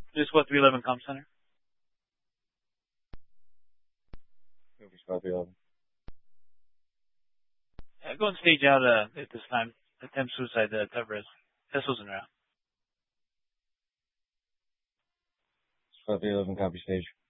This is what 311 Comp Center. Squad 311. Go and stage out at this time. Attempt suicide, Tevez. Tesla's en route. Squad 311, copy stage.